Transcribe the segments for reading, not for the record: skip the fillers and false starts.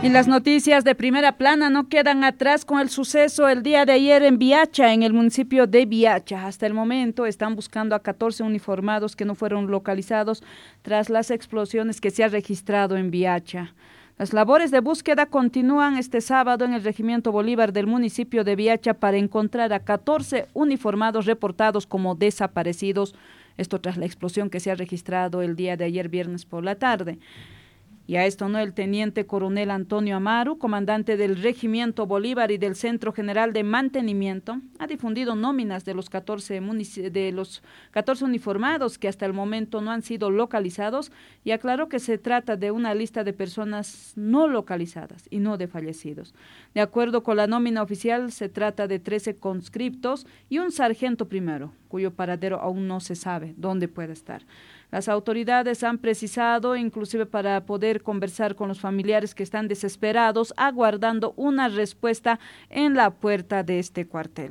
Y las noticias de primera plana no quedan atrás con el suceso el día de ayer en Viacha, en el municipio de Viacha. Hasta el momento están buscando a 14 uniformados que no fueron localizados tras las explosiones que se ha registrado en Viacha. Las labores de búsqueda continúan este sábado en el Regimiento Bolívar del municipio de Viacha para encontrar a 14 uniformados reportados como desaparecidos. Esto tras la explosión que se ha registrado el día de ayer viernes por la tarde. Y a esto el teniente coronel Antonio Amaru, comandante del Regimiento Bolívar y del Centro General de Mantenimiento, ha difundido nóminas de los 14 uniformados que hasta el momento no han sido localizados y aclaró que se trata de una lista de personas no localizadas y no de fallecidos. De acuerdo con la nómina oficial, se trata de 13 conscriptos y un sargento primero, cuyo paradero aún no se sabe dónde puede estar. Las autoridades han precisado, inclusive para poder conversar con los familiares que están desesperados, aguardando una respuesta en la puerta de este cuartel.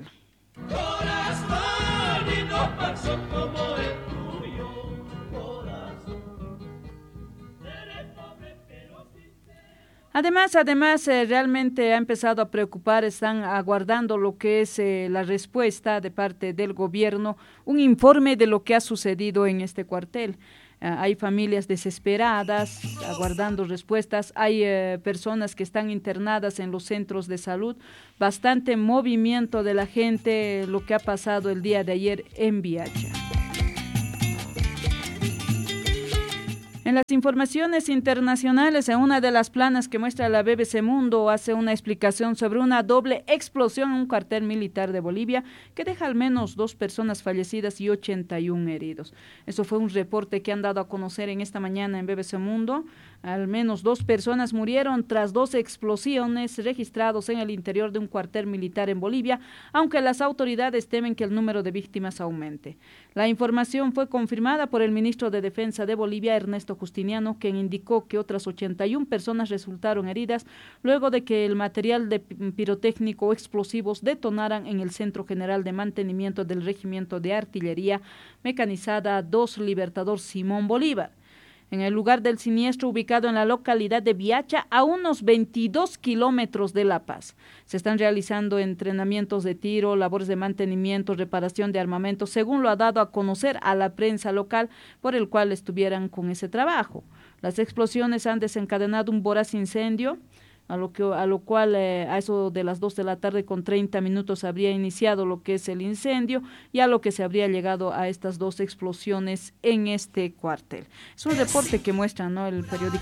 Además, realmente ha empezado a preocupar, están aguardando lo que es la respuesta de parte del gobierno, un informe de lo que ha sucedido en este cuartel. Hay familias desesperadas, aguardando respuestas, hay personas que están internadas en los centros de salud, bastante movimiento de la gente, lo que ha pasado el día de ayer en Viacha. En las informaciones internacionales, en una de las planas que muestra la BBC Mundo, hace una explicación sobre una doble explosión en un cuartel militar de Bolivia que deja al menos 2 personas fallecidas y 81 heridos. Eso fue un reporte que han dado a conocer en esta mañana en BBC Mundo. Al menos 2 personas murieron tras 2 explosiones registrados en el interior de un cuartel militar en Bolivia, aunque las autoridades temen que el número de víctimas aumente. La información fue confirmada por el ministro de Defensa de Bolivia, Ernesto Justiniano, quien indicó que otras 81 personas resultaron heridas luego de que el material de pirotécnico o explosivos detonaran en el Centro General de Mantenimiento del Regimiento de Artillería Mecanizada 2 Libertador Simón Bolívar. En el lugar del siniestro, ubicado en la localidad de Viacha, a unos 22 kilómetros de La Paz. Se están realizando entrenamientos de tiro, labores de mantenimiento, reparación de armamento, según lo ha dado a conocer a la prensa local, por el cual estuvieran con ese trabajo. Las explosiones han desencadenado un voraz incendio, a lo cual a eso de las 2 de la tarde con 30 minutos habría iniciado lo que es el incendio y a lo que se habría llegado a estas 2 explosiones en este cuartel. Es un reporte que muestra, ¿no?, el periódico